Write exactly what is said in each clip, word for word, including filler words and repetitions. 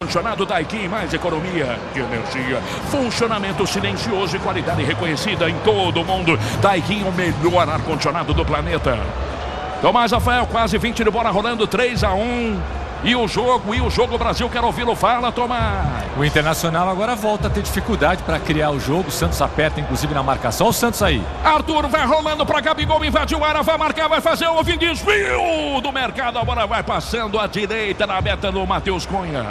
Ar-condicionado Daikin, mais economia de energia. Funcionamento silencioso e qualidade reconhecida em todo o mundo. Daikin, o melhor ar-condicionado do planeta. Tomás Rafael, quase vinte de bola rolando, três a um. E o jogo, e o jogo, Brasil, quero ouvi-lo. Fala, Tomás. O Internacional agora volta a ter dificuldade para criar o jogo. O Santos aperta, inclusive, na marcação. Olha o Santos aí. Arthur vai rolando para Gabigol, invadiu a área, vai marcar, vai fazer o desvio do mercado. A bola vai passando à direita na meta do Matheus Cunha.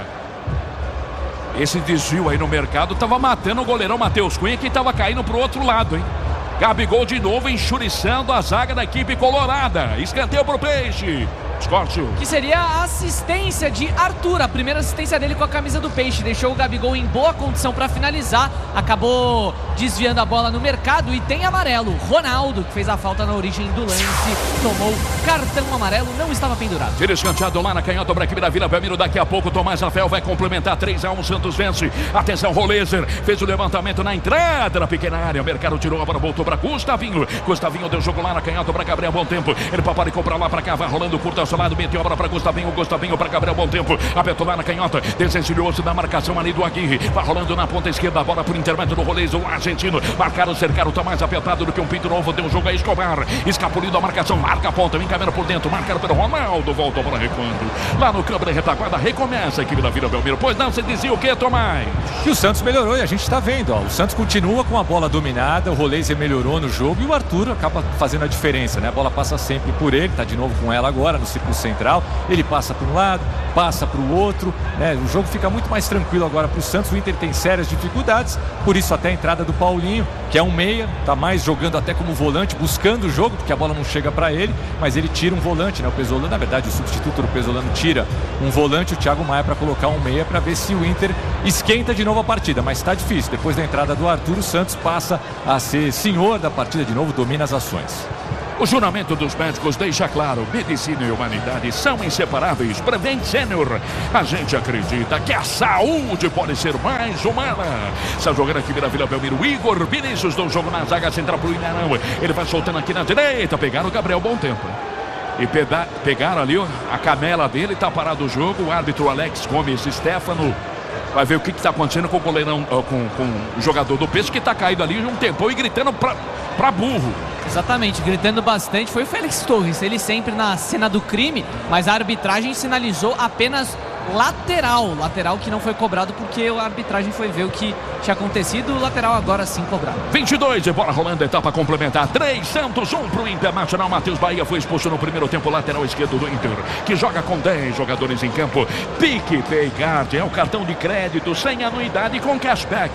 Esse desvio aí no mercado estava matando o goleirão Matheus Cunha, que estava caindo para o outro lado, hein? Gabigol de novo enxuriçando a zaga da equipe colorada. Escanteio para o Peixe. Escórcio. Que seria a assistência de Arthur, a primeira assistência dele com a camisa do Peixe. Deixou o Gabigol em boa condição para finalizar. Acabou desviando a bola no mercado e tem amarelo. Ronaldo, que fez a falta na origem do lance, tomou cartão amarelo, não estava pendurado. Tira escanteado lá na canhota para a equipe da Vila Belmiro. Daqui a pouco Tomás Rafael vai complementar. Três a um, Santos vence. Atenção, Rolezer fez o levantamento na entrada da pequena área. O mercado tirou a bola, voltou para Gustavinho. Gustavinho deu jogo lá na canhota para Gabriel Bom Tempo. Ele paparicou para lá, para cá, vai rolando curta ao lado, meteu a bola para Gustavinho. Gustavinho para Gabriel Bom Tempo. Apertou lá na canhota, desencilhou-se da marcação ali do Aguirre. Vai rolando na ponta esquerda, a bola por intermédio do Rolezer, o argentino. Marcaram, cercaram, tá mais apertado do que um pinto novo. Deu um jogo a Escobar. Escapulido a marcação, marca a ponta, vem câmera por dentro. Marcaram pelo Ronaldo, volta a bola recuando. Lá no campo da retaguarda, recomeça a equipe da Vila Belmiro. Pois não, você dizia o que, Tomás? Que o Santos melhorou e a gente está vendo, ó. O Santos continua com a bola dominada, o Rolezer melhorou no jogo e o Arthur acaba fazendo a diferença, né? A bola passa sempre por ele, tá de novo com ela agora no círculo central. Ele passa para um lado, passa para o outro, né? O jogo fica muito mais tranquilo agora para o Santos. O Inter tem sérias dificuldades, por isso até a entrada do Paulinho, que é um meia, tá mais jogando até como volante, buscando o jogo, porque a bola não chega para ele, mas ele tira um volante, né? O Pesolano, na verdade, o substituto do Pesolano tira um volante, o Thiago Maia, para colocar um meia, para ver se o Inter esquenta de novo a partida, mas está difícil. Depois da entrada do Arthur, o Santos passa a ser senhor da partida de novo, domina as ações. O juramento dos médicos deixa claro: medicina e humanidade são inseparáveis. Prevent Senior, a gente acredita que a saúde pode ser mais humana. Está jogando aqui vira Vila Belmiro, Igor Vinícius do jogo na zaga central pro Ilharão. Ele vai soltando aqui na direita, pegaram o Gabriel Bom Tempo. E peda- pegaram ali a canela dele, tá parado o jogo. O árbitro Alex Gomes Stefano vai ver o que está acontecendo com o goleirão, com, com o jogador do Peixe, que está caído ali um tempão e gritando pra, pra burro. Exatamente, gritando bastante. Foi o Félix Torres, ele sempre na cena do crime, mas a arbitragem sinalizou apenas lateral. Lateral que não foi cobrado porque a arbitragem foi ver o que tinha acontecido. O lateral agora sim cobrado. vinte e dois, de bola rolando, etapa complementar. três, Santos, um pro Internacional. Matheus Bahia foi expulso no primeiro tempo, lateral esquerdo do Inter, que joga com dez jogadores em campo. PicPay Card é o cartão de crédito sem anuidade e com cashback.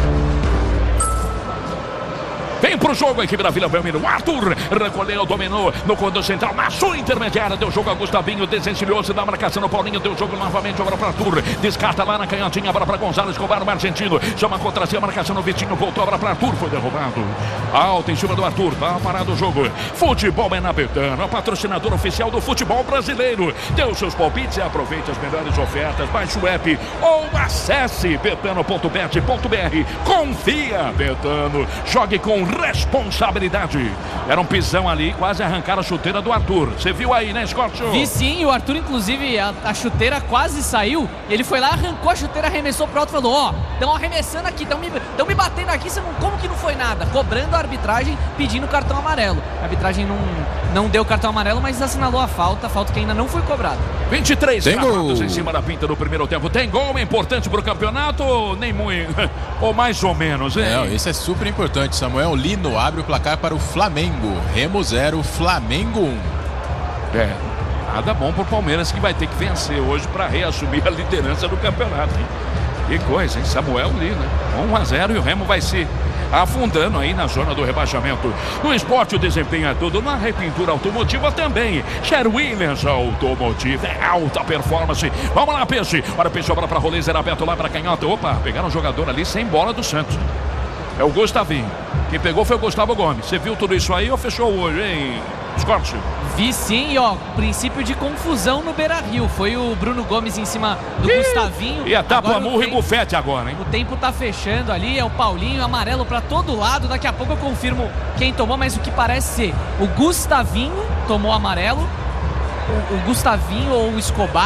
Vem pro jogo a equipe da Vila Belmiro. Arthur recolheu, dominou no corredor central, na sua intermediária, deu jogo a Gustavinho, desencilhou-se da marcação no Paulinho, deu jogo novamente agora para Arthur, descarta lá na canhotinha, agora para Gonzalo Escobar, o argentino, chama contra si a marcação no Vitinho, voltou agora para Arthur, foi derrubado. Alto em cima do Arthur, tá parado o jogo. Futebol é na Betano, a patrocinadora oficial do futebol brasileiro. Dê os seus palpites e aproveite as melhores ofertas. Baixe o app ou acesse betano ponto bet ponto br. Confia, Betano, jogue com responsabilidade. Era um pisão ali, quase arrancaram a chuteira do Arthur. Você viu aí, né, Scott? Vi sim, o Arthur, inclusive, a, a chuteira quase saiu. Ele foi lá, arrancou a chuteira, arremessou pro alto e falou: ó, oh, estão arremessando aqui, estão me, me batendo aqui, você não, como que não foi nada? Cobrando a arbitragem, pedindo cartão amarelo. A arbitragem não, não deu cartão amarelo, mas assinalou a falta, a falta que ainda não foi cobrada. vinte e três cravados em cima da pinta do primeiro tempo. Tem gol importante pro campeonato ou nem muito? Ou mais ou menos, hein? Não, esse é super importante, Samuel. Lino abre o placar para o Flamengo. Remo zero, Flamengo um. É, nada bom pro Palmeiras, que vai ter que vencer hoje para reassumir a liderança do campeonato, hein? Que coisa, hein? Samuel Lino, né? um a zero e o Remo vai se afundando aí na zona do rebaixamento. No esporte o desempenho é tudo, na repintura automotiva também. Sher Williams Automotiva é alta performance. Vamos lá, Peixe. Olha, Peixe, obra para Rolezer, aberto lá para canhota. Opa, pegaram um jogador ali sem bola do Santos. É o Gustavinho. Quem pegou foi o Gustavo Gomes. Você viu tudo isso aí ou fechou hoje, hein, Scott? Vi sim, ó, princípio de confusão no Beira-Rio. Foi o Bruno Gomes em cima do Ih, Gustavinho. E a tapa murro e bufete agora, hein? O tempo tá fechando ali, é o Paulinho, amarelo pra todo lado. Daqui a pouco eu confirmo quem tomou, mas o que parece ser o Gustavinho tomou amarelo. O, o Gustavinho ou o Escobar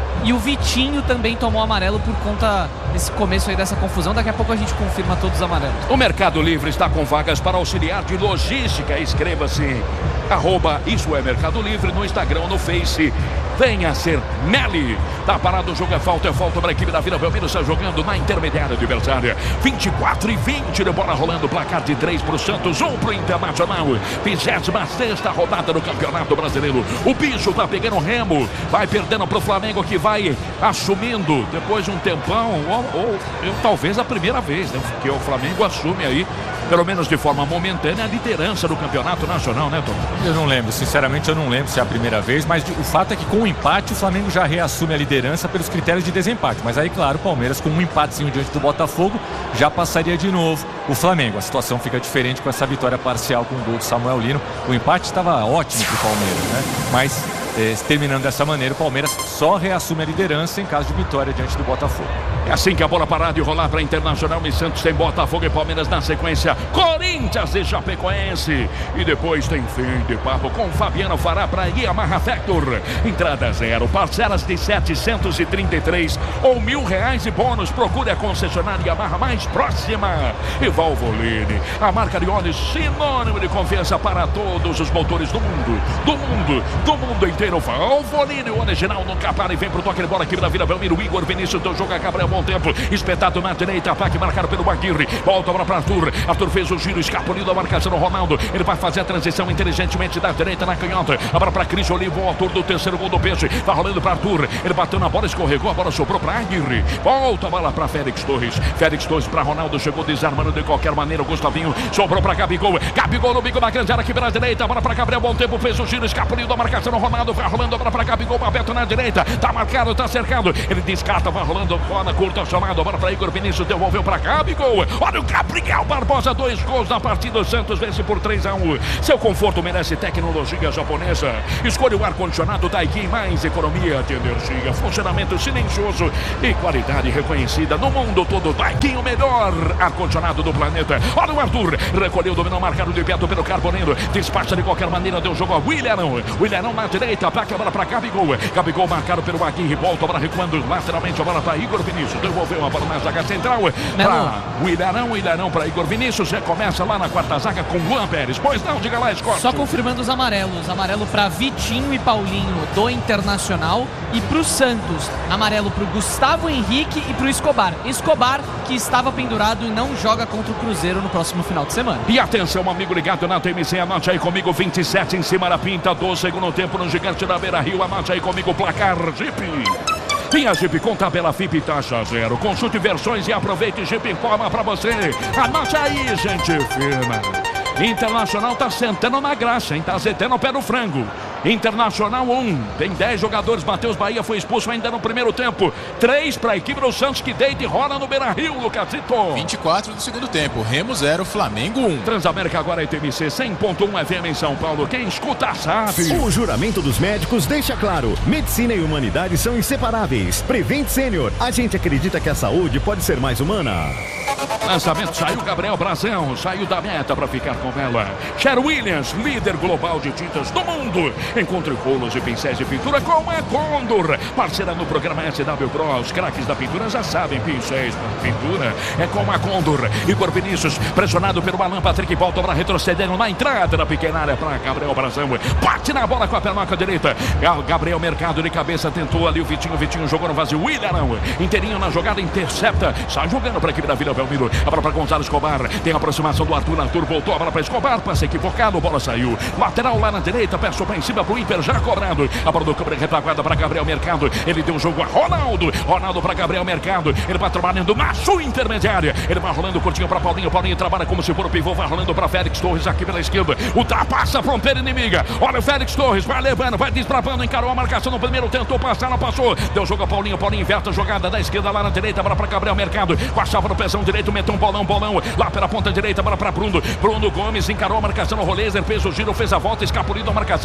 E o Vitinho também tomou amarelo por conta desse começo aí dessa confusão. Daqui a pouco a gente confirma todos os amarelos. O Mercado Livre está com vagas para auxiliar de logística. Inscreva-se. Arroba Isso é Mercado Livre no Instagram, no Face. Venha ser Meli. Tá parado o jogo, é falta, é falta para a equipe da Vila Belmiro. Está jogando na intermediária adversária. vinte e quatro e vinte de bola rolando. Placar de três para o Santos, um para o Internacional. vigésima sexta rodada do Campeonato Brasileiro. O bicho tá pegando o remo. Vai perdendo para o Flamengo, que vai assumindo depois de um tempão. Ou, ou, ou talvez a primeira vez, né? Que o Flamengo assume aí, pelo menos de forma momentânea, a liderança do Campeonato Nacional, né, Tom? Eu não lembro, sinceramente eu não lembro se é a primeira vez, mas o fato é que com o empate o Flamengo já reassume a liderança pelos critérios de desempate. Mas aí, claro, o Palmeiras com um empatezinho diante do Botafogo já passaria de novo o Flamengo. A situação fica diferente com essa vitória parcial com o gol de Samuel Lino. O empate estava ótimo para o Palmeiras, né? Mas eh, terminando dessa maneira, o Palmeiras só reassume a liderança em caso de vitória diante do Botafogo. É assim que a bola parar de rolar para Internacional e Santos. Tem Botafogo e Palmeiras na sequência. Corinthians e Chapecoense. E depois tem fim de papo com Fabiano Fará para Yamaha Factor. Entrada zero, parcelas de setecentos e trinta e três ou mil reais e bônus. Procure a concessionária Yamaha mais próxima. E Valvoline, a marca de óleo sinônimo de confiança para todos os motores do mundo. Do mundo, do mundo inteiro. Valvoline, o original nunca para. E vem pro toque de bola aqui da Vila Belmiro. Igor Vinícius do jogo, Gabriel bom tempo, espetado na direita, ataque marcado pelo Aguirre, volta para Arthur, Arthur fez o giro, escapuliu da marcação do Ronaldo, ele vai fazer a transição inteligentemente da direita na canhota, agora para Cris Olivo, o autor do terceiro gol do Peixe, vai rolando para Arthur, ele bateu na bola, escorregou, a bola sobrou para Aguirre, volta a bola para Félix Torres, Félix Torres para Ronaldo, chegou desarmando de qualquer maneira, o Gustavinho sobrou para Gabigol, Gabigol no bico da grande área aqui pela direita, a bola para Gabriel, bom tempo, fez o giro, escapuliu da marcação do Ronaldo, vai rolando a bola para Gabigol, aberto na direita, tá marcado, tá cercado, ele descarta, vai rolando, bola curta, chamado, agora para Igor Vinícius, devolveu para Gabigol, olha o Gabriel Barbosa, dois gols na partida, o Santos vence por três a um, seu conforto merece tecnologia japonesa, escolha o ar-condicionado Daikin, mais economia de energia, funcionamento silencioso e qualidade reconhecida no mundo todo, Daikin, o melhor ar-condicionado do planeta, olha o Arthur, recolheu, dominou, marcado de perto pelo Carbonero, despacha de qualquer maneira, deu jogo a Willian, Willian na direita, ataque a bola para Gabigol, Gabigol marcado pelo Aguirre, volta a bola recuando lateralmente, a bola para Igor Vinícius, devolveu a bola na zaga central para o Ilharão, Ilharão para Igor Vinícius, já começa lá na quarta zaga com Luan Pérez, pois não, diga lá, Scott. Só confirmando os amarelos, amarelo para Vitinho e Paulinho do Internacional e para o Santos, amarelo para o Gustavo Henrique e para o Escobar, Escobar que estava pendurado e não joga contra o Cruzeiro no próximo final de semana. E atenção, amigo ligado na T M C, anote aí comigo, vinte e sete em cima da pinta do segundo tempo no Gigante da Beira Rio, anote aí comigo, placar Jeep. Tem a Jeep com tabela F I P taxa zero. Consulte versões e aproveite. Jeep informa pra você. Anote aí, gente fina. Internacional tá sentando na graxa, hein? Tá zetando o pé do frango. Internacional um, tem dez jogadores. Matheus Bahia foi expulso ainda no primeiro tempo. três para a equipe do Santos, que deita e rola no Beira-Rio, Lucasito. vinte e quatro do segundo tempo, Remo zero, Flamengo um. Transamérica agora é T M C cem ponto um F M em São Paulo. Quem escuta sabe. O juramento dos médicos deixa claro: medicina e humanidade são inseparáveis. Prevent Senior, a gente acredita que a saúde pode ser mais humana. Lançamento, saiu Gabriel Brazão, saiu da meta para ficar com ela. Cher Williams, líder global de tintas do mundo. Encontre rolos e pincéis de pintura com a Condor, parceira no programa S W Pro. Os craques da pintura já sabem, pincéis para pintura é com a Condor. Igor Vinícius, pressionado pelo Alan Patrick, volta para retrocedendo na entrada da pequena área para Gabriel Brazão. Bate na bola com a perna direita. Gabriel Mercado de cabeça tentou ali o Vitinho. Vitinho jogou no vazio. Willian, inteirinho na jogada, intercepta. Sai jogando para a equipe da Vila Belmiro. A bola para Gonzalo Escobar. Tem a aproximação do Arthur. Arthur voltou a bola para Escobar. Passe equivocado. A bola saiu. Lateral lá na direita. Passou para em cima para o Inter. Já cobrado. A bola do Câmara retaguarda para Gabriel Mercado. Ele deu um jogo a Ronaldo. Ronaldo para Gabriel Mercado. Ele vai trabalhando na sua intermediária. Ele vai rolando curtinho para Paulinho. Paulinho trabalha como se for o pivô. Vai rolando para Félix Torres aqui pela esquerda. Ultrapassa a fronteira inimiga. Olha o Félix Torres. Vai levando. Vai desbravando. Encarou a marcação no primeiro. Tentou passar. Não passou. Deu jogo a Paulinho. Paulinho inverte a jogada da esquerda lá na direita. Bola para Gabriel Mercado. Com a chave no pezão direito. Meteu um bolão. Bolão. Lá pela ponta direita. Bola para Bruno. Bruno Gomes encarou a marcação no Rolezer. Fez o giro. Fez a volta. Escapulido a marcação. Deu a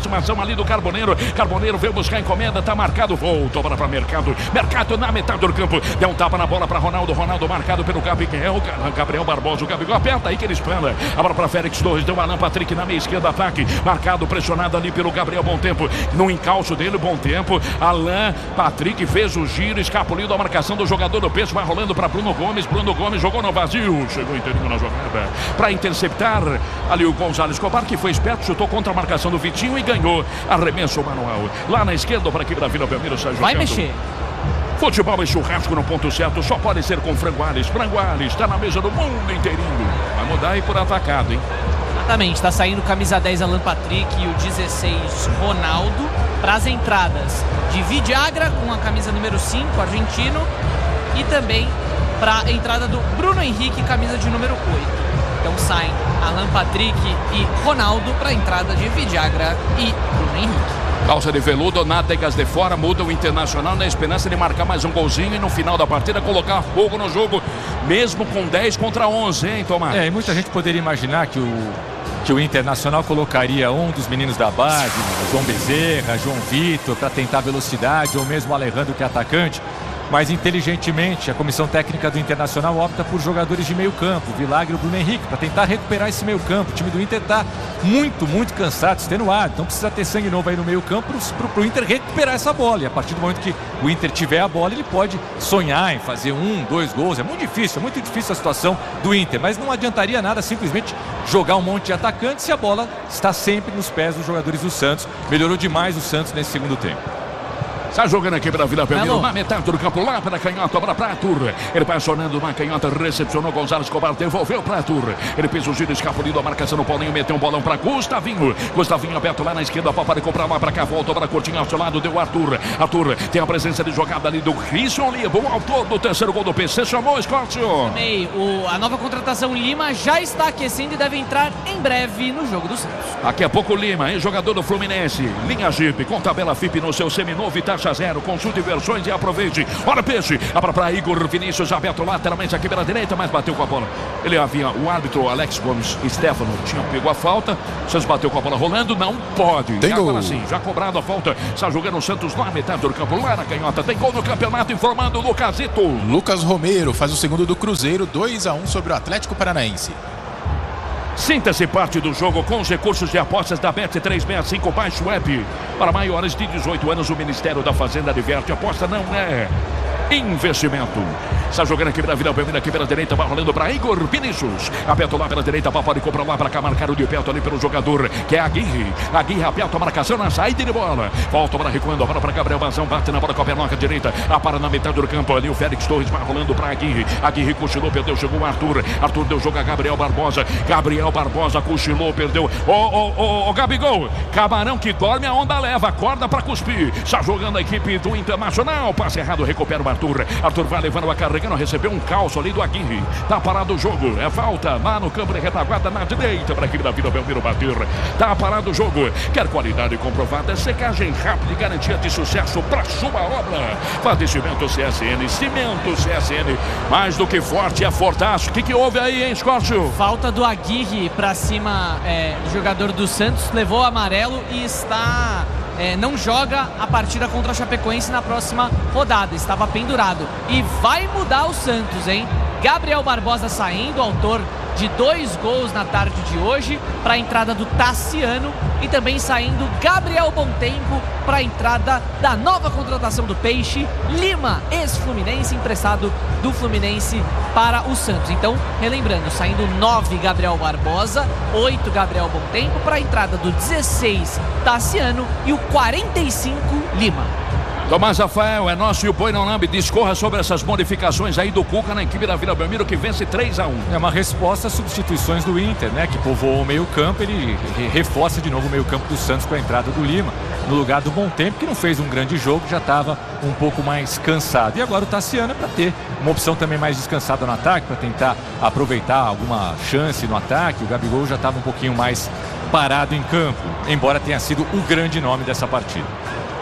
aproximação ali do Carboneiro. Carboneiro veio buscar encomenda, tá marcado, voltou para, para Mercado. Mercado na metade do campo. Deu um tapa na bola para Ronaldo. Ronaldo marcado pelo Gabriel. Gabriel Barbosa. O Gabigol aperta aí que ele espana. A bola para Félix Torres. Deu Alan Patrick na meia esquerda. Ataque. Marcado, pressionado ali pelo Gabriel. Bom tempo. No encalço dele, bom tempo. Alan Patrick fez o giro. Escapuliu da marcação do jogador do Peixe. Vai rolando para Bruno Gomes. Bruno Gomes jogou no vazio. Chegou inteirinho na jogada. Para interceptar ali o Gonzalo Escobar, que foi esperto. Chutou contra a marcação do Vitinho e ganhou. Arremesso manual. Lá na esquerda para a equipe da Vila Belmiro. Vai mexer. Futebol e churrasco no ponto certo, só pode ser com Frango Alves. Frango Alves está na mesa do mundo inteirinho. Vai mudar aí por atacado, hein? Exatamente, está saindo camisa dez Alan Patrick e o dezesseis Ronaldo para as entradas de Vidiagra com a camisa número cinco, argentino, e também para a entrada do Bruno Henrique, camisa de número oito. Então saem Alan Patrick e Ronaldo para a entrada de Vidiagra e Bruno Henrique. Calça de veludo, nádegas de fora, muda o Internacional na esperança de marcar mais um golzinho e no final da partida colocar fogo no jogo, mesmo com dez contra onze, hein, Tomás? É, e muita gente poderia imaginar que o, que o Internacional colocaria um dos meninos da base, João Bezerra, João Vitor, para tentar velocidade, ou mesmo o Alejandro, que é atacante. Mas inteligentemente a comissão técnica do Internacional opta por jogadores de meio campo, Vilagre e o Bruno Henrique, para tentar recuperar esse meio campo. O time do Inter está muito, muito cansado, extenuado, então precisa ter sangue novo aí no meio campo para o Inter recuperar essa bola. E a partir do momento que o Inter tiver a bola, ele pode sonhar em fazer um, dois gols. É muito difícil, é muito difícil a situação do Inter, mas não adiantaria nada simplesmente jogar um monte de atacantes se a bola está sempre nos pés dos jogadores do Santos. Melhorou demais o Santos nesse segundo tempo. Está jogando aqui para a Vila Belmiro, na metade do campo, lá para a canhota, para a Arthur. Ele passando na canhota, recepcionou Gonzalo Escobar, devolveu para Arthur. Ele fez o giro, escapulido, a marcação no Paulinho, meteu um bolão para Gustavinho. Gustavinho aberto lá na esquerda, para comprar lá para cá, voltou para Coutinho ao seu lado, deu Arthur. Arthur tem a presença de jogada ali do Christian Lima, o autor do terceiro gol do P C, chamou, Scott. O, a nova contratação Lima já está aquecendo e deve entrar em breve no jogo do Santos. Daqui a pouco Lima, hein, jogador do Fluminense. Linha Jeep, com tabela F I P no seu seminovo e taxa zero. Consulte versões e aproveite. Olha Peixe, abra para Igor Vinícius, aberto lateralmente aqui pela direita, mas bateu com a bola. Ele havia, o árbitro Alex Gomes Stefano tinha pegou a falta. Santos bateu com a bola rolando, não pode. Tem e gol. Agora sim, já cobrado a falta. Está jogando o Santos lá na metade do campo, lá na canhota. Tem gol no campeonato, informando o Lucasito. Lucas Romero faz o segundo do Cruzeiro, dois a um sobre o Atlético Paranaense. Sinta-se parte do jogo com os recursos de apostas da Bet trezentos e sessenta e cinco. Baixe o app. Para maiores de dezoito anos, o Ministério da Fazenda adverte: aposta não é investimento. Está jogando aqui pela Vila Belmiro, aqui pela direita, vai rolando para Igor Vinícius. Aperta lá pela direita, pode comprar lá para cá, marcar o de perto ali pelo jogador, que é Aguirre. Aguirre aperta a marcação na saída de bola. Volta para recuando, a bola para Gabriel Bazão, bate na bola com a pernoca direita, a para na metade do campo ali, o Félix Torres vai rolando para Aguirre. Aguirre cochilou, perdeu, chegou o Arthur. Arthur deu jogo a Gabriel Barbosa. Gabriel Barbosa cochilou, perdeu. Ô, ô, ô, ô, Gabigol, camarão que dorme, a onda leva, acorda para cuspir. Está jogando a equipe do Internacional. Passe errado, recupera o Arthur. Arthur vai levando a carregando, recebeu um calço ali do Aguirre. Tá parado o jogo, é falta lá no campo de retaguarda na direita para a equipe da Vila Belmiro bater. Tá parado o jogo. Quer qualidade comprovada, secagem rápida e garantia de sucesso para sua obra. Padecimento C S N, cimento C S N, mais do que forte, é fortaço. O que que houve aí, hein, Scott? Falta do Aguirre para cima é, do jogador do Santos, levou amarelo e está... É, não joga a partida contra a Chapecoense na próxima rodada, estava pendurado. E vai mudar o Santos, hein? Gabriel Barbosa saindo, autor de dois gols na tarde de hoje, para a entrada do Tassiano, e também saindo Gabriel Bontempo para a entrada da nova contratação do Peixe, Lima, ex-Fluminense, emprestado do Fluminense para o Santos. Então, relembrando, saindo nove Gabriel Barbosa, oito Gabriel Bontempo, para a entrada do dezesseis Tassiano e o quarenta e cinco Lima. Tomás Rafael, é nosso e o Boi não lambe. Discorra sobre essas modificações aí do Cuca na equipe da Vila Belmiro, que vence três a um. É uma resposta às substituições do Inter, né? Que povoou o meio campo. Ele reforça de novo o meio campo do Santos com a entrada do Lima, no lugar do Bontempo, que não fez um grande jogo, já estava um pouco mais cansado. E agora o Tassiano é para ter uma opção também mais descansada no ataque, para tentar aproveitar alguma chance no ataque. O Gabigol já estava um pouquinho mais parado em campo, embora tenha sido o grande nome dessa partida.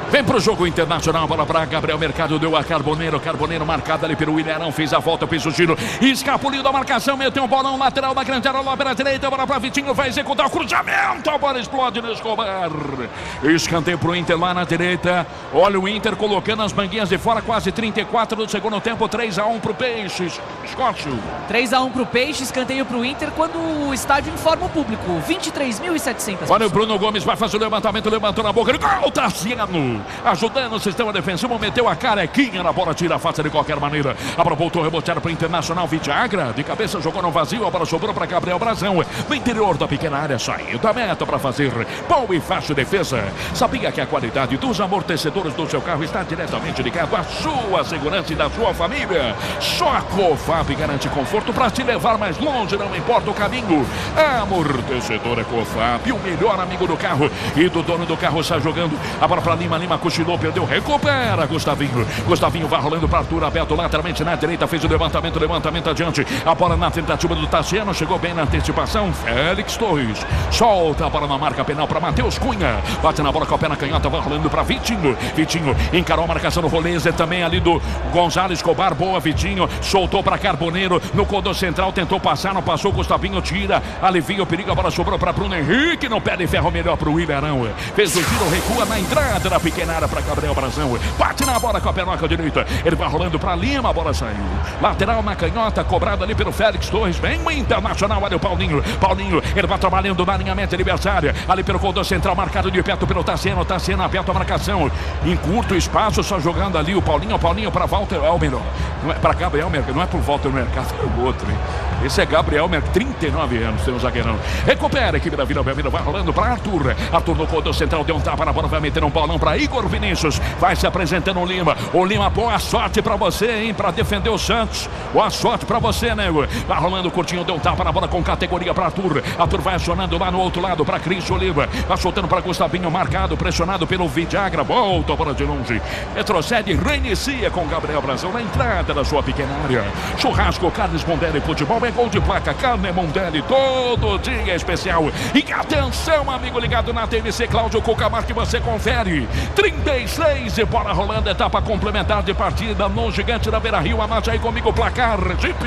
Vem pro jogo internacional, bola pra Gabriel Mercado, deu a Carboneiro, Carboneiro marcado ali pelo Willian, fez a volta, fez o giro, escapuliu da marcação, meteu um bolão lateral da grande área, lá pela direita, bola pra Vitinho, vai executar o cruzamento, a bola explode no Escobar. Escanteio pro Inter lá na direita, olha o Inter colocando as manguinhas de fora, quase trinta e quatro do segundo tempo, três a um pro Peixes. Scott. três a um pro Peixe, escanteio pro Inter quando o estádio informa o público, vinte e três mil e setecentas. Olha o Bruno Gomes, vai fazer o levantamento, levantou na boca, gol, Tassiano. Ajudando o sistema defensivo, meteu a carequinha na bola, tira a face de qualquer maneira. A bola voltou reboteada para o Internacional, Vidagra, de cabeça jogou no vazio, a bola sobrou para Gabriel Brazão. No interior da pequena área, saiu da meta para fazer bom e fácil defesa. Sabia que a qualidade dos amortecedores do seu carro está diretamente ligado à sua segurança e da sua família. Só a Cofap garante conforto para te levar mais longe, não importa o caminho. Amortecedor é Cofap, o melhor amigo do carro e do dono do carro. Está jogando a bola para Lima, Lima cochilou, perdeu, recupera Gustavinho. Gustavinho vai rolando para Arthur, aberto lateralmente na direita, fez o levantamento, levantamento adiante. A bola na tentativa do Tassiano, chegou bem na antecipação. Félix Torres solta a bola na marca penal para Matheus Cunha. Bate na bola com a pé na canhota, vai rolando para Vitinho. Vitinho encarou a marcação do Roleza, também ali do Gonzalo Escobar. Boa, Vitinho, soltou para Carboneiro no corredor central, tentou passar, não passou. Gustavinho tira, alivia o perigo, a bola sobrou para Bruno Henrique. No pé de ferro, melhor para o Iberão. Fez o giro, recua na entrada da pequena área para Gabriel Brazão. Bate na bola com a pernoca direita. Ele vai rolando para Lima, a bola saiu. Lateral na canhota, cobrado ali pelo Félix Torres. Vem o Internacional, olha o Paulinho. Paulinho, ele vai trabalhando na linha média adversária. Ali pelo corredor central, marcado de perto pelo Tassiano. Tassiano aperta a marcação. Em curto espaço, só jogando ali o Paulinho. O Paulinho para Walter Elmer. Não é para Gabriel Mercado, não é para o Walter Mercado, é o outro, hein? Esse é Gabriel Mercado, trinta e nove anos, tem um zagueirão. Recupera a equipe da Vila Belmiro, vai rolando para Arthur. Arthur no corredor central, deu um tapa na bola, vai meter um bolão para Igor Vinícius. Vai se apresentando o Lima. O Lima, boa sorte para você, hein? Para defender o Santos. Boa sorte para você, nego. Vai rolando curtinho, deu um tapa na bola com categoria para Arthur. Arthur vai acionando lá no outro lado para Cris Oliva. Vai soltando para Gustavinho, marcado, pressionado pelo Vidagra. Volta a bola de longe. Retrocede, reinicia com Gabriel Brazão na entrada da sua pequena área. Churrasco, Carnes Mondelli, futebol é gol de placa. Carne Mondelli, todo dia é especial. E atenção, amigo ligado na T V C, Cláudio Cucamar, que você confere. trinta e seis e bola rolando, etapa complementar de partida no Gigante da Beira Rio. Anote aí comigo o placar, Jeep.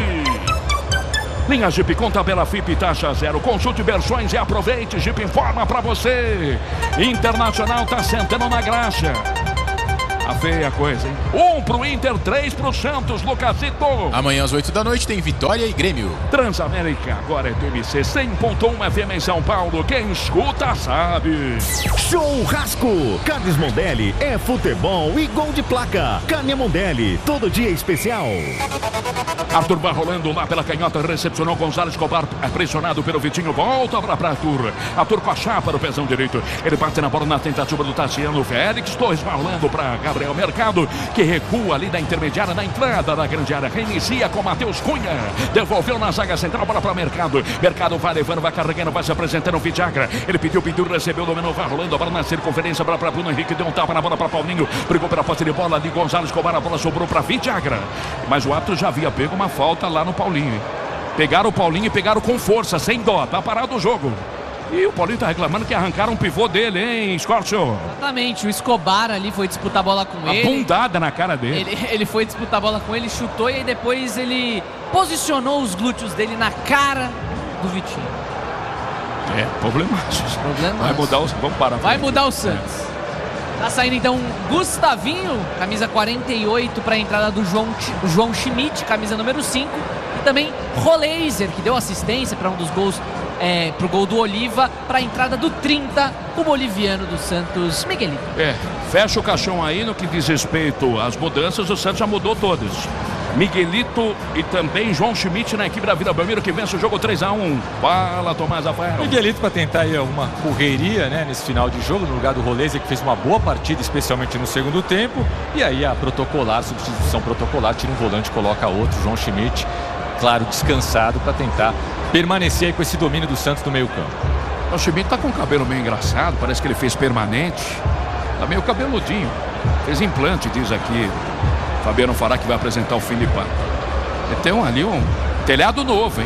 Linha Jeep com tabela F I P taxa zero. Consulte versões e aproveite. Jeep informa pra você. Internacional tá sentando na graxa. Tá feia a coisa, hein? Um pro Inter, três pro Santos, Lucasito. Amanhã às oito da noite tem Vitória e Grêmio. Transamérica, agora é T M C cem ponto um F M em São Paulo. Quem escuta sabe. Churrasco. Carnes Mondelli é futebol e gol de placa. Carne Mondelli, todo dia especial. Arthur vai rolando lá pela canhota, recepcionou Gonzalo Escobar, é pressionado pelo Vitinho, volta para Arthur. Arthur com a chapa no pezão direito. Ele bate na bola na tentativa do Tassiano. Félix Torres vai rolando para Gabriel Mercado, que recua ali da intermediária, na entrada da grande área. Reinicia com Matheus Cunha. Devolveu na zaga central, bola para Mercado. Mercado vai levando, vai carregando, vai se apresentando o Vidagra. Ele pediu, pediu, recebeu, dominou, vai rolando a bola na circunferência, bola para Bruno Henrique, deu um tapa na bola para Paulinho. Brigou pela posse de bola de Gonzalo Escobar, a bola sobrou para Vidagra. Mas o árbitro já havia pego uma falta lá no Paulinho. Pegaram o Paulinho e pegaram com força, sem dó. Tá parado o jogo. E o Paulinho tá reclamando que arrancaram um pivô dele, hein, Scorcho? Exatamente, o Escobar ali foi disputar a bola com a ele. A bundada na cara dele. Ele, ele foi disputar a bola com ele, chutou e aí depois ele posicionou os glúteos dele na cara do Vitinho. É, problemático. Problemático. Vai mudar o... Vamos parar. Vai mudar o Santos. Tá saindo então Gustavinho, camisa quarenta e oito para a entrada do João, João Schmidt, camisa número cinco. E também Roleiser, que deu assistência para um dos gols, é, pro gol do Oliva, para a entrada do trinta, o boliviano do Santos, Miguelito. É, fecha o caixão aí no que diz respeito às mudanças, o Santos já mudou todas. Miguelito e também João Schmidt na equipe da Vila Belmiro, que vence o jogo três a um. Fala, Tomás Rafael. Miguelito para tentar aí uma correria, né, nesse final de jogo, no lugar do Roleza, que fez uma boa partida, especialmente no segundo tempo. E aí a protocolar, substituição protocolar, tira um volante, coloca outro, João Schmidt, claro, descansado, para tentar permanecer aí com esse domínio do Santos no meio campo. O Schmidt tá com o cabelo meio engraçado, parece que ele fez permanente. Tá meio cabeludinho. Fez implante, diz aqui Fabiano Fará, que vai apresentar o Filipão. Tem um, ali um telhado novo, hein?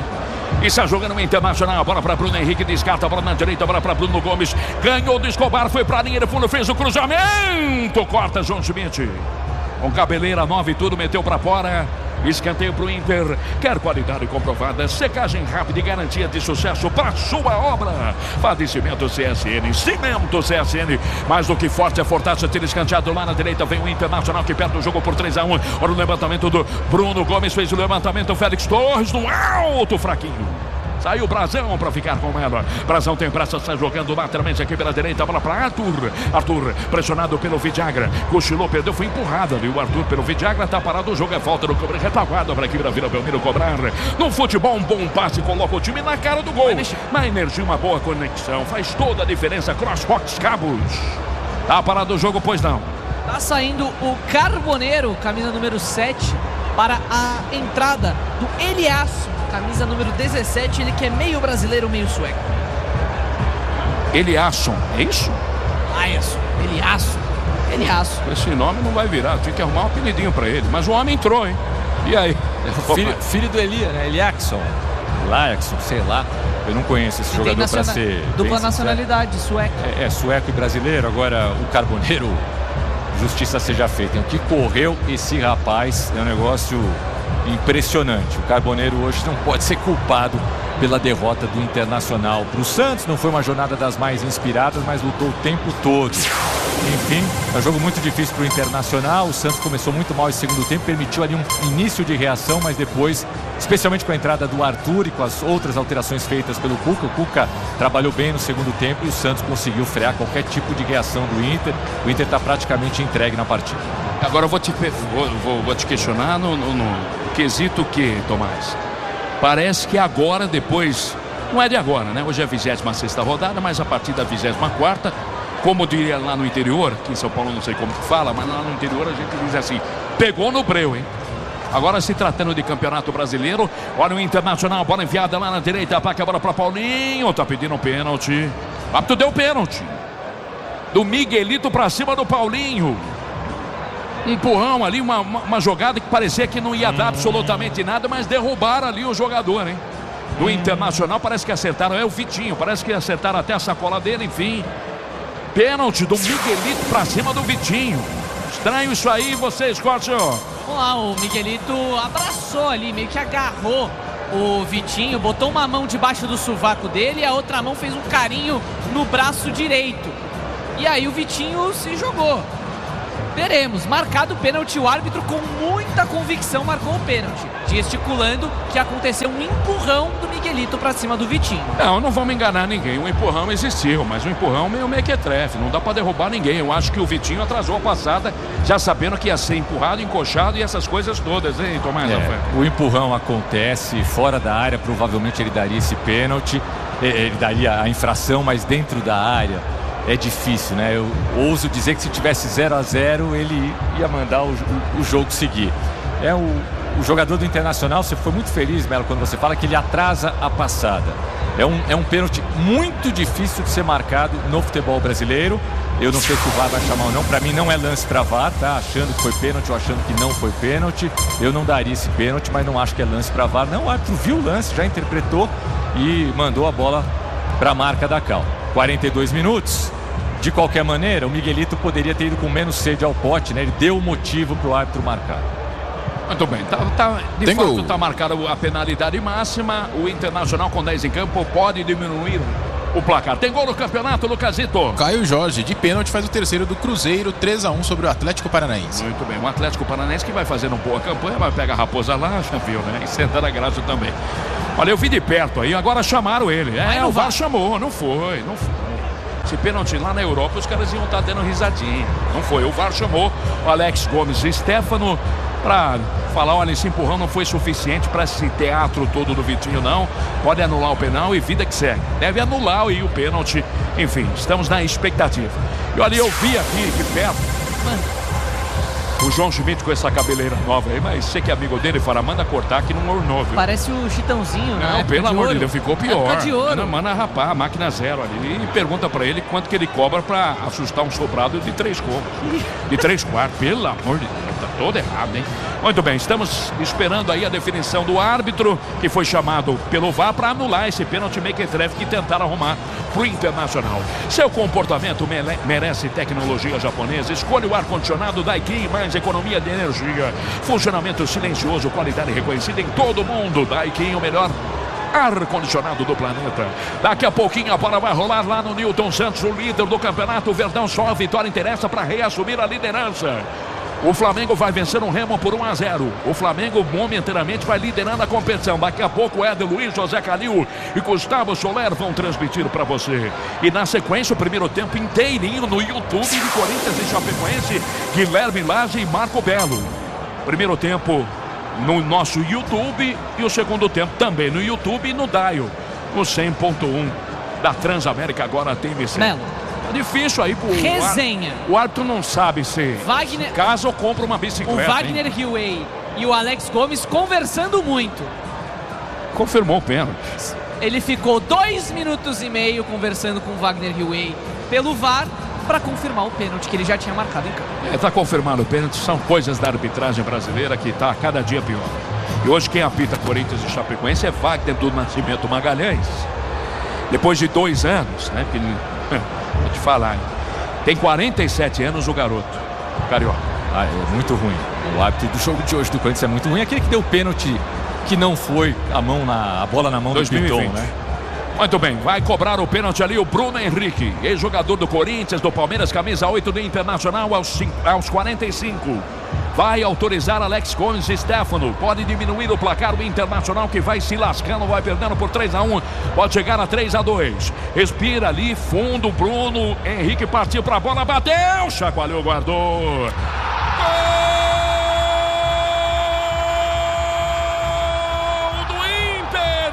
E está jogando o Internacional. A bola para Bruno Henrique. Descarta a bola na direita. A bola para Bruno Gomes. Ganhou do Escobar. Foi para a linha de fundo. Fez o cruzamento. Corta João Schmidt. Com cabeleira nova e tudo. Meteu para fora. Escanteio para o Inter. Quer qualidade comprovada, secagem rápida e garantia de sucesso para sua obra. Padecimento C S N, Cimento C S N. Mais do que forte, é fortaça. Tira escanteado lá na direita. Vem o Internacional que perde o jogo por três a um. Olha o levantamento do Bruno Gomes. Fez o levantamento. O Félix Torres no alto, fraquinho. Saiu o Brazão para ficar com ela. Brazão tem pressa, está jogando lateralmente aqui pela direita. Bola para Arthur. Arthur, pressionado pelo Vidagra. Cochilou, perdeu, foi empurrado ali. O Arthur pelo Vidagra, está parado. O jogo é falta no cobre. Retaguarda para aqui da Vila Belmiro cobrar. No futebol, um bom passe. Coloca o time na cara do gol. Na energia, uma boa conexão. Faz toda a diferença. CrossFox Cabos. Tá parado o jogo, pois não. Tá saindo o Carboneiro, camisa número sete, para a entrada do Eliasso, camisa número dezessete, ele que é meio brasileiro, meio sueco. Eliasson, é isso? Eliasson, Eliasso, Eliasso. Esse nome não vai virar, tinha que arrumar um apelidinho pra ele. Mas o homem entrou, hein? E aí? Filho, filho do Elia, né? Eliaxson, Eliaxson, sei lá. Eu não conheço esse e jogador naciona... para ser dupla nacionalidade, sueco. É, é, sueco e brasileiro. Agora o Carboneiro, justiça seja feita. O que correu esse rapaz é um negócio impressionante. O Carboneiro hoje não pode ser culpado pela derrota do Internacional para o Santos. Não foi uma jornada das mais inspiradas, mas lutou o tempo todo. Enfim, é um jogo muito difícil para o Internacional. O Santos começou muito mal esse segundo tempo, permitiu ali um início de reação, mas depois, especialmente com a entrada do Arthur e com as outras alterações feitas pelo Cuca, o Cuca trabalhou bem no segundo tempo e o Santos conseguiu frear qualquer tipo de reação do Inter. O Inter está praticamente entregue na partida. Agora eu vou te, vou, vou, vou te questionar no, no, no quesito que, Tomás? Parece que agora, depois, não é de agora, né? Hoje é a vigésima sexta rodada, mas a partir da vigésima quarta, como diria lá no interior, aqui em São Paulo não sei como que fala, mas lá no interior a gente diz assim, pegou no breu, hein? Agora se tratando de Campeonato Brasileiro, olha o Internacional, bola enviada lá na direita, ataca a bola para Paulinho, tá pedindo um pênalti. Ah, tu deu pênalti. Do Miguelito para cima do Paulinho. Um empurrão ali, uma, uma, uma jogada que parecia que não ia dar absolutamente nada, mas derrubaram ali o jogador, hein? Do Internacional, parece que acertaram, é o Vitinho, parece que acertaram até a sacola dele, enfim. Pênalti do Miguelito pra cima do Vitinho. Estranho isso aí, você, Scott. Vamos lá, o Miguelito abraçou ali, meio que agarrou o Vitinho, botou uma mão debaixo do sovaco dele e a outra mão fez um carinho no braço direito. E aí o Vitinho se jogou. Veremos, marcado o pênalti, o árbitro com muita convicção marcou o pênalti, gesticulando que aconteceu um empurrão do Miguelito pra cima do Vitinho. Não, não vamos enganar ninguém, o empurrão existiu, mas o empurrão meio mequetrefe, não dá pra derrubar ninguém. Eu acho que o Vitinho atrasou a passada, já sabendo que ia ser empurrado, encoxado e essas coisas todas, hein, Tomás? É, o empurrão acontece fora da área, provavelmente ele daria esse pênalti, ele daria a infração, mas dentro da área é difícil, né? Eu ouso dizer que se tivesse zero a zero ele ia mandar o, o, o jogo seguir. É o, o jogador do Internacional, você foi muito feliz, Melo, quando você fala que ele atrasa a passada. É um, é um pênalti muito difícil de ser marcado no futebol brasileiro. Eu não sei se o V A R vai chamar ou não. Para mim não é lance para V A R, tá? Achando que foi pênalti ou achando que não foi pênalti. Eu não daria esse pênalti, mas não acho que é lance para V A R. Não, o árbitro viu o lance, já interpretou e mandou a bola para a marca da Cal. quarenta e dois minutos. De qualquer maneira, o Miguelito poderia ter ido com menos sede ao pote, né? Ele deu o motivo para o árbitro marcar. Muito bem, tá, tá, de Tem fato gol. está marcada a penalidade máxima. O Internacional com dez em campo pode diminuir o placar. Tem gol no campeonato, Lucasito. Caio Jorge, de pênalti, faz o terceiro do Cruzeiro, três a um sobre o Atlético Paranaense. Muito bem, o Atlético Paranaense que vai fazendo boa campanha, vai pegar a Raposa lá, já viu, né? E senta na graça também. Olha, eu vi de perto aí, agora chamaram ele. É, o V A R chamou, não foi, não foi. Esse pênalti lá na Europa, os caras iam estar dando risadinha. Não foi, o V A R chamou o Alex Gomes e Stefano para falar, olha, esse empurrão não foi suficiente para esse teatro todo do Vitinho, não. Pode anular o penal e vida que segue. Deve anular aí o pênalti. Enfim, estamos na expectativa. E olha, eu vi aqui de perto. O João Schmidt com essa cabeleira nova aí, mas você que é amigo dele, fala, manda cortar que não ornou, viu? Parece o Chitãozinho, né? Não, pelo amor de Deus, ficou pior. Época de ouro. Manda, manda rapar, a máquina zero ali. E pergunta pra ele quanto que ele cobra pra assustar um sobrado de três cômodos. De três quartos, pelo amor de Deus, tá todo errado, hein? Muito bem, estamos esperando aí a definição do árbitro, que foi chamado pelo V A R pra anular esse pênalti mequetrefe que tentaram arrumar pro Internacional. Seu comportamento mere- merece tecnologia japonesa. Escolha o ar-condicionado Daikin, mais economia de energia. Funcionamento silencioso, qualidade reconhecida em todo o mundo. Daikin, o melhor ar-condicionado do planeta. Daqui a pouquinho a bola vai rolar lá no Newton Santos, o líder do campeonato. O Verdão só a vitória interessa para reassumir a liderança. O Flamengo vai vencer um Remo por um a zero. O Flamengo momentaneamente vai liderando a competição. Daqui a pouco o Éder Luiz, José Calil e Gustavo Soler vão transmitir para você. E na sequência o primeiro tempo inteirinho no YouTube de Corinthians e Chapecoense, Guilherme Lage e Marco Belo. Primeiro tempo no nosso YouTube e o segundo tempo também no YouTube e no Dial, no cem ponto um da Transamérica. Agora tem Vicente. Melo. Tá difícil aí pro Resenha. ar... O árbitro não sabe se Wagner... casa ou compra uma O bicicleta. Wagner Hillway e o Alex Gomes conversando muito. Hein? Confirmou o pênalti. Ele ficou dois minutos e meio conversando com o Wagner Hillway pelo V A R para confirmar o pênalti que ele já tinha marcado em campo. É, tá confirmado o pênalti. São coisas da arbitragem brasileira que tá a cada dia pior. E hoje quem apita Corinthians e Chapecoense é Wagner do Nascimento Magalhães. Depois de dois anos, né? Que, vou te falar, tem quarenta e sete anos o garoto, o carioca. Ah, é muito ruim. O árbitro do jogo de hoje do Corinthians é muito ruim. Aquele que deu o pênalti que não foi a mão na a bola na mão dois mil e vinte. do Piton, né? Muito bem, vai cobrar o pênalti ali o Bruno Henrique, ex-jogador do Corinthians, do Palmeiras, camisa oito do Internacional aos, aos quarenta e cinco. Vai autorizar Alex Gomes e Stefano. Pode diminuir o placar. O Internacional que vai se lascando, vai perdendo por três a um. Pode chegar a três a dois. Respira ali, fundo. Bruno Henrique partiu para a bola, bateu, chacoalhou, guardou. Gol do Inter!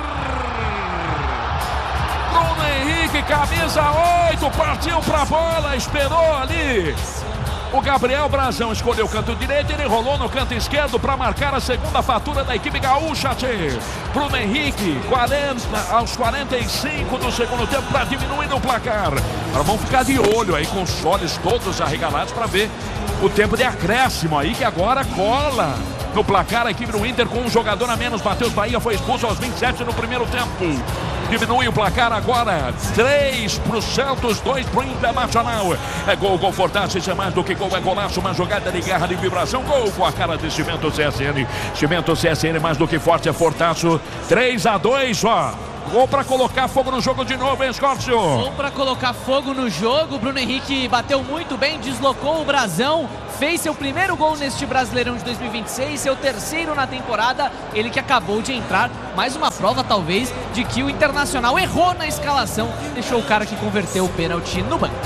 Bruno Henrique, camisa oito, partiu para a bola, esperou ali. O Gabriel Brazão escolheu o canto direito, ele rolou no canto esquerdo para marcar a segunda fatura da equipe gaúcha. Tchê. Bruno Henrique, quarenta, aos quarenta e cinco do segundo tempo para diminuir o placar. Agora vamos ficar de olho aí com os olhos todos arregalados para ver o tempo de acréscimo aí que agora cola no placar a equipe do Inter com um jogador a menos. Matheus Bahia foi expulso aos vinte e sete no primeiro tempo. Diminui o placar agora, três pro Santos, dois pro Internacional. É gol, gol Fortaço, isso é mais do que gol, é golaço, uma jogada de garra, de vibração, gol com a cara de Cimento C S N. Cimento C S N mais do que forte, é Fortaço, três a dois, ó. Gol para colocar fogo no jogo de novo, hein, Scorpio? Gol para colocar fogo no jogo. Bruno Henrique bateu muito bem, deslocou o brasão, fez seu primeiro gol neste Brasileirão de dois mil e vinte e seis, seu terceiro na temporada. Ele que acabou de entrar, mais uma prova talvez de que o Internacional errou na escalação, deixou o cara que converteu o pênalti no banco.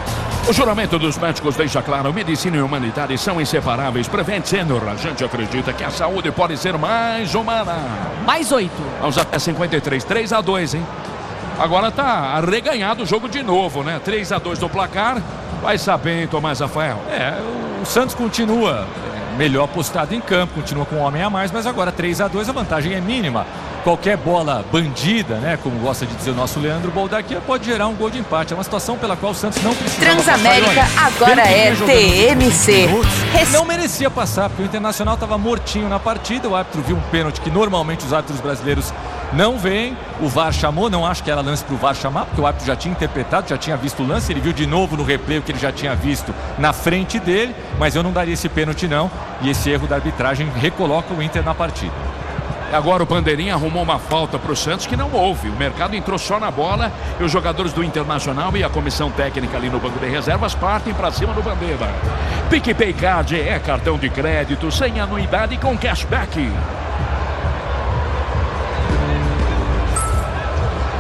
O juramento dos médicos deixa claro, medicina e humanidade são inseparáveis. Prevent Senior, a gente acredita que a saúde pode ser mais humana. Mais oito. Vamos até cinquenta e três, três a dois, hein? Agora tá reganhado o jogo de novo, né? três a dois do placar. Vai saber, hein, Tomás Rafael? É, o Santos continua melhor postado em campo, continua com um homem a mais, mas agora três a dois, a vantagem é mínima. Qualquer bola bandida, né, como gosta de dizer o nosso Leandro Boldaquia, pode gerar um gol de empate. É uma situação pela qual o Santos não precisa. Transamérica agora é T M C. Res... Não merecia passar, porque o Internacional estava mortinho na partida. O árbitro viu um pênalti que normalmente os árbitros brasileiros não veem. O V A R chamou, não acho que era lance para o V A R chamar, porque o árbitro já tinha interpretado, já tinha visto o lance. Ele viu de novo no replay o que ele já tinha visto na frente dele, mas eu não daria esse pênalti não. E esse erro da arbitragem recoloca o Inter na partida. Agora o Bandeirinha arrumou uma falta para o Santos que não houve. O mercado entrou só na bola e os jogadores do Internacional e a comissão técnica ali no banco de reservas partem para cima do Bandeira. PicPay Card é cartão de crédito sem anuidade e com cashback.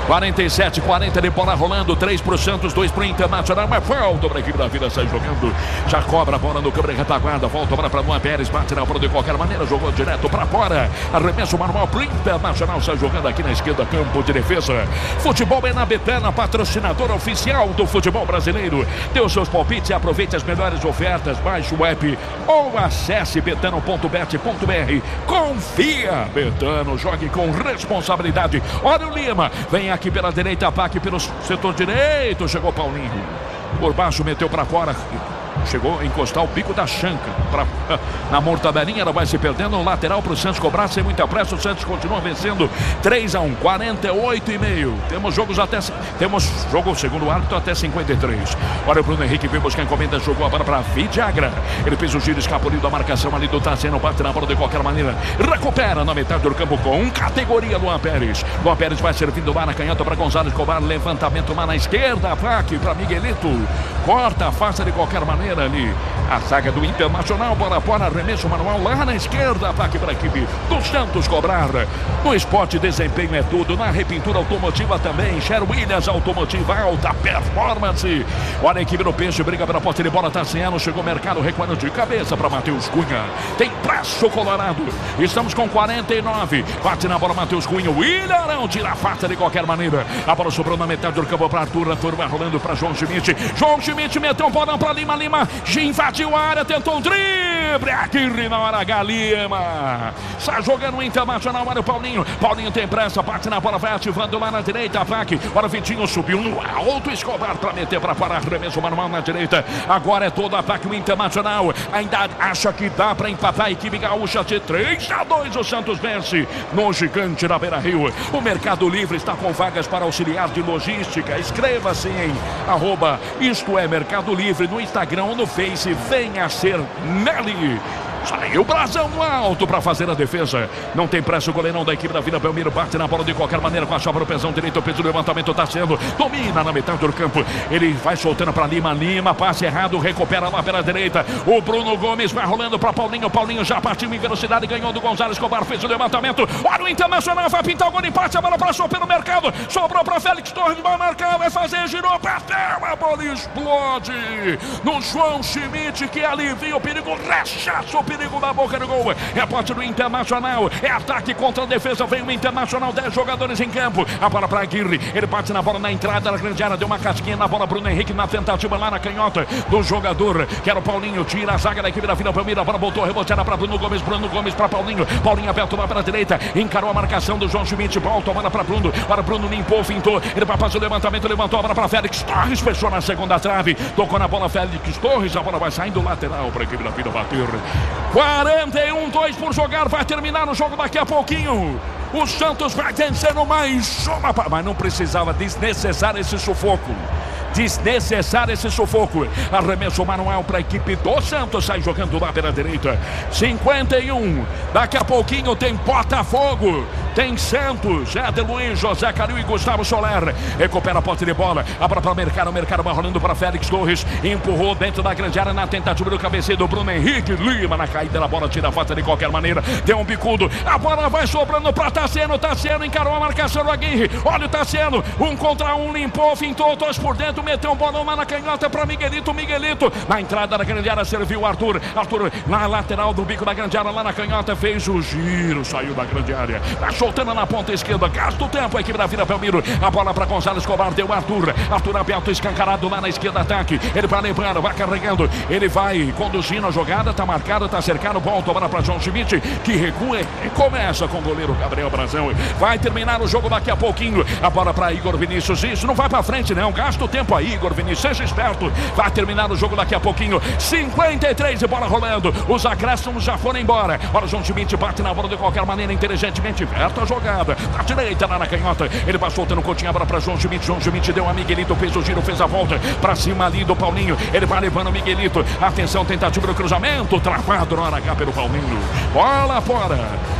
quarenta e sete, quarenta de bola rolando, três pro Santos, dois pro Internacional, mas falta para a equipe da Vila, sai jogando, já cobra a bola no câmera de retaguarda, volta para para Luan Pérez, bate na bola de qualquer maneira, jogou direto para fora, arremesso manual pro Internacional, sai jogando aqui na esquerda, campo de defesa. Futebol é na Betana, patrocinadora oficial do futebol brasileiro. Dê os seus palpites e aproveite as melhores ofertas, baixe o app ou acesse betano ponto bet ponto br. Confia, Betano, jogue com responsabilidade. Olha o Lima, vem aqui pela direita, ataque pelo setor direito, chegou Paulinho, por baixo, meteu para fora, chegou a encostar o bico da chanca pra, na mortadelinha, ela vai se perdendo, no lateral para o Santos cobrar sem muita pressa, o Santos continua vencendo três a um, quarenta e oito e meio, temos jogos até, temos jogo segundo árbitro até cinquenta e três, olha o Bruno Henrique, vem buscar a encomenda, jogou a bola para Vidagra, ele fez o giro, escapuliu da marcação ali do Tassiano, bate na bola de qualquer maneira, recupera na metade do campo com categoria Luan Pérez, Luan Pérez vai servindo lá na canhota para Gonzalo Escobar, levantamento lá na esquerda, ataque para Miguelito, corta, afasta de qualquer maneira ali a zaga do Internacional, bola fora, arremesso manual lá na esquerda, ataque para a equipe do Santos cobrar. No esporte, desempenho é tudo, na repintura automotiva também, Sher Williams Automotiva, alta performance. Olha a equipe do Peixe, briga pela posse de bola, Tassiano, chegou o mercado, recuando de cabeça para Matheus Cunha, tem braço colorado, estamos com quarenta e nove, bate na bola Matheus Cunha, William tira a falta de qualquer maneira, a bola sobrou na metade do campo para Arthur, Arthur vai rolando para João Schmidt, João Schmidt meteu um bolão para Lima, Lima invadiu a área, tentou um drible, aqui na hora H, Lima sai jogando o Internacional, olha o Paulinho, Paulinho tem pressa, bate na bola, vai ativando lá na direita, ataque, olha o Vitinho, subiu no alto, Escobar para meter para parar, arremesso manual na direita, agora é todo ataque o Internacional, ainda acha que dá para empatar a equipe gaúcha de três a dois, o Santos vence no gigante da Beira-Rio. O Mercado Livre está com vagas para auxiliar de logística, escreva-se em arroba isto é Mercado Livre no Instagram ou no Face, venha ser Nelly. Saiu o brasão no alto para fazer a defesa. Não tem pressa o goleirão da equipe da Vila Belmiro. Bate na bola de qualquer maneira com a chave no pezão direito. O peso do levantamento está sendo. Domina na metade do campo. Ele vai soltando para Lima. Lima, passe errado. Recupera lá pela direita. O Bruno Gomes vai rolando para Paulinho. Paulinho já partiu em velocidade. Ganhou do Gonzalo Escobar. Fez o levantamento. Olha o Internacional. Vai pintar o gol de empate. A bola passou pelo mercado. Sobrou para Félix Torres. Vai marcar. Vai fazer. Girou. Bateu. A bola explode no João Schmidt, que alivia o perigo. Rechaça o perigo da boca do gol. É a parte do Internacional. É ataque contra a defesa. Vem o Internacional. dez jogadores em campo. A bola para Aguirre. Ele bate na bola na entrada da grande área. Deu uma casquinha na bola. Bruno Henrique na tentativa lá na canhota do jogador, que era o Paulinho. Tira a zaga da equipe da Vila Belmiro. A bola voltou. Reboteada para Bruno Gomes. Bruno Gomes para Paulinho. Paulinho aberto lá para a direita. Encarou a marcação do João Schmidt. Volta a bola para Bruno. Para Bruno limpou, fintou. Ele vai fazer o levantamento. Levantou a bola para Félix Torres. Fechou na segunda trave. Tocou na bola Félix Torres. A bola vai saindo lateral para a equipe da Vila bater. quarenta e um, dois por jogar, vai terminar o jogo daqui a pouquinho. O Santos vai vencendo mais uma, mas não precisava desnecessário esse sufoco. Desnecessário esse sufoco. Arremesso manual para a equipe do Santos. Sai jogando lá pela direita. cinquenta e um. Daqui a pouquinho tem Botafogo. Tem Santos. Éder Luiz, José Calil e Gustavo Soler. Recupera a posse de bola. Abra para o Mercado. O Mercado vai rolando para Félix Torres. Empurrou dentro da grande área na tentativa do cabeceio do Bruno Henrique. Lima na caída da bola. Tira a falta de qualquer maneira. Deu um bicudo. A bola vai sobrando para Tassiano. Tassiano encarou a marcação do Aguirre. Olha o Tassiano. Um contra um. Limpou. Fintou. Dois por dentro. Meteu um bolão lá na canhota para Miguelito. Miguelito na entrada da grande área serviu o Arthur. Arthur na lateral do bico da grande área lá na canhota. Fez o giro. Saiu da grande área. Tá soltando na ponta esquerda. Gasta o tempo a equipe da Vila Belmiro. A bola para Gonzalo Escobar. Deu Arthur. Arthur aberto escancarado lá na esquerda. Ataque. Ele vai lembrando. Vai carregando. Ele vai conduzindo a jogada. Tá marcado. Tá cercado. Volta a bola para João Schmidt, que recua e começa com o goleiro Gabriel Brazão. Vai terminar o jogo daqui a pouquinho. A bola para Igor Vinícius. Isso não vai para frente, não. Gasta o tempo aí, Igor Vinícius. Seja esperto. Vai terminar o jogo daqui a pouquinho. cinquenta e três e bola rolando. Os acréscimos já foram embora. Olha o João Schmidt. Bate na bola de qualquer maneira. Inteligentemente. Verta a jogada. Da direita lá na canhota. Ele vai soltando o continho. A bola para João Schmidt. João Schmidt deu a Miguelito. Fez o giro. Fez a volta. Para cima ali do Paulinho. Ele vai levando o Miguelito. Atenção. Tentativa do cruzamento. Travado na hora H pelo Paulinho. Bola fora.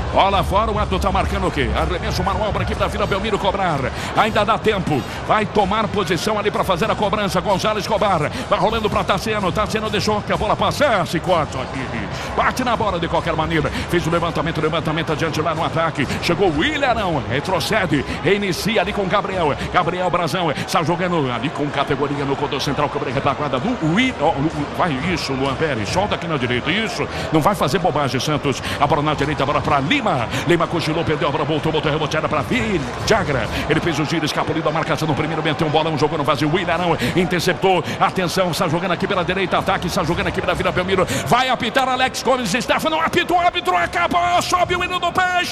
Bola fora, o Arthur tá marcando o quê? Arremesso manual para aqui da Vila Belmiro cobrar. Ainda dá tempo. Vai tomar posição ali para fazer a cobrança. Gonzalo Escobar. Vai rolando para Tassiano. Tassiano deixou que a bola passasse. Corta aqui. Bate na bola de qualquer maneira. Fez o levantamento, levantamento adiante lá no ataque. Chegou o Ilharão. Retrocede. Reinicia ali com o Gabriel. Gabriel Brazão. Está jogando ali com categoria no corredor central. Cobra retaguarda do Ui. Oh, vai isso, Luan Pérez. Solta aqui na direita. Isso. Não vai fazer bobagem, Santos. A bola na direita, a bola para Lima. Lima cochilou, perdeu a bola, voltou, botou reboteada para Villagra. Ele fez o giro, escapuliu da marcação no primeiro, meteu um bolão, jogou no vazio. O Ilharão interceptou. Atenção, está jogando aqui pela direita, ataque, está jogando aqui pela Vila Belmiro. Vai apitar Alex Gomes, Stefano, apitou, o árbitro acabou, sobe o hino do Peixe.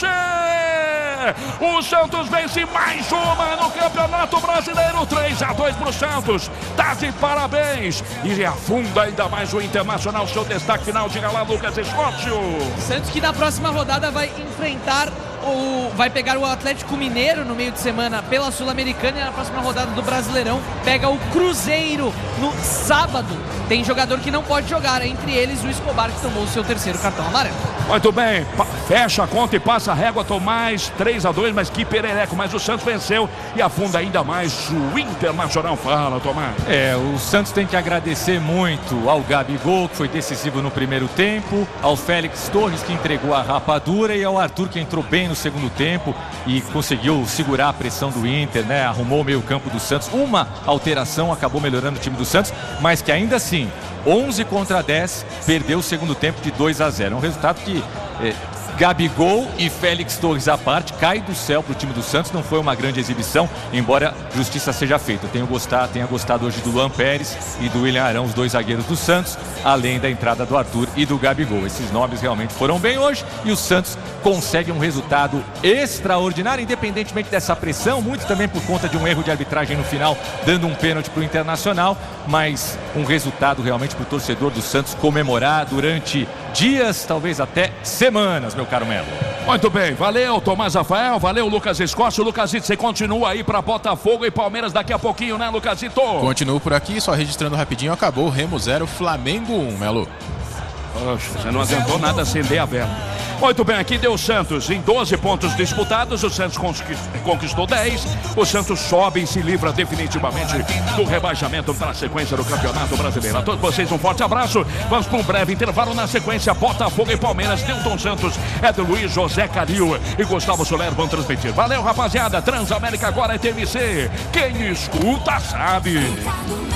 O Santos vence mais uma no Campeonato Brasileiro, três a dois para o Santos. Tá de parabéns. E afunda ainda mais o Internacional. Seu destaque final, diga lá, Lucas Escócio. Santos que na próxima rodada vai enfrentar o... vai pegar o Atlético Mineiro no meio de semana pela Sul-Americana, e na próxima rodada do Brasileirão pega o Cruzeiro no sábado. Tem jogador que não pode jogar, entre eles o Escobar, que tomou o seu terceiro cartão amarelo. Muito bem, fecha a conta e passa a régua, Tomás, três a dois, mas que perereco, mas o Santos venceu e afunda ainda mais o Internacional. Fala, Tomás. É, o Santos tem que agradecer muito ao Gabigol, que foi decisivo no primeiro tempo, ao Félix Torres, que entregou a rapadura, e ao Arthur, que entrou bem no segundo tempo e conseguiu segurar a pressão do Inter, né? Arrumou o meio campo do Santos. Uma alteração acabou melhorando o time do Santos, mas que ainda assim, onze contra dez, perdeu o segundo tempo de dois a zero. É um resultado que é, Gabigol e Félix Torres à parte, cai do céu para o time do Santos. Não foi uma grande exibição, embora justiça seja feita. Eu tenho gostado, tenho gostado hoje do Luan Pérez e do William Arão, os dois zagueiros do Santos, além da entrada do Arthur e do Gabigol. Esses nomes realmente foram bem hoje e o Santos consegue um resultado extraordinário, independentemente dessa pressão, muito também por conta de um erro de arbitragem no final, dando um pênalti para o Internacional, mas um resultado realmente para o torcedor do Santos comemorar durante dias, talvez até semanas, meu caro Melo. Muito bem, valeu Tomás Rafael, valeu Lucas Escócio. Lucasito, você continua aí para Botafogo e Palmeiras daqui a pouquinho, né, Lucasito? Continuo por aqui, só registrando rapidinho, acabou, Remo zero, Flamengo um, Melo. Poxa, você não adiantou nada acender a vela. Muito bem, aqui deu o Santos em doze pontos disputados, o Santos conquistou dez, o Santos sobe e se livra definitivamente do rebaixamento para a sequência do Campeonato Brasileiro. A todos vocês um forte abraço, vamos para um breve intervalo. Na sequência, Botafogo e Palmeiras, Newton Santos, Ed Luiz, José Caril e Gustavo Soler vão transmitir. Valeu, rapaziada, Transamérica agora é T M C, quem escuta sabe.